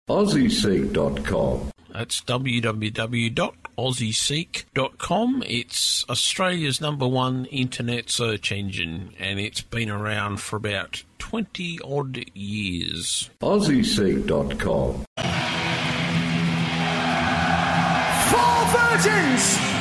AussieSeek.com. That's www.aussieseek.com. It's Australia's #1 internet search engine, and it's been around for about 20-odd years. AussieSeek.com. 4 virgins